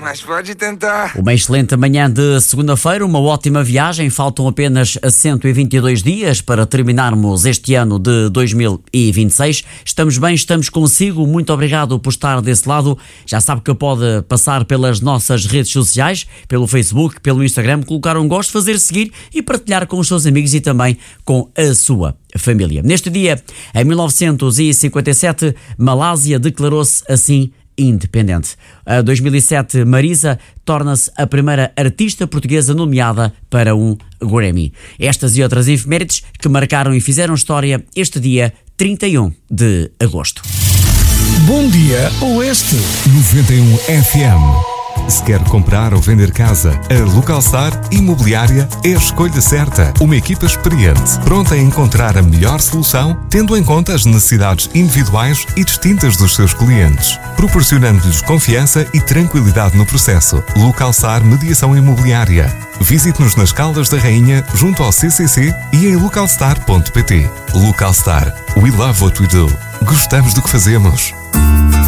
mas pode tentar. Uma excelente manhã de segunda-feira, uma ótima viagem. Faltam apenas 122 dias para terminarmos este ano de 2026. Estamos bem, estamos consigo. Muito obrigado por estar desse lado. Já sabe que pode passar pelas nossas redes sociais, pelo Facebook, pelo Instagram, colocar um gosto, fazer seguir e partilhar com os seus amigos e também com a sua família. Neste dia, em 1957, Malásia declarou-se assim independente. Em 2007, Marisa torna-se a primeira artista portuguesa nomeada para um Grammy. Estas e outras efemérides que marcaram e fizeram história este dia 31 de agosto. Bom dia, Oeste 91 FM. Se quer comprar ou vender casa, a Localstar Imobiliária é a escolha certa. Uma equipa experiente, pronta a encontrar a melhor solução, tendo em conta as necessidades individuais e distintas dos seus clientes, proporcionando-lhes confiança e tranquilidade no processo. Localstar Mediação Imobiliária. Visite-nos nas Caldas da Rainha, junto ao CCC e em localstar.pt. Localstar. We love what we do. Gostamos do que fazemos.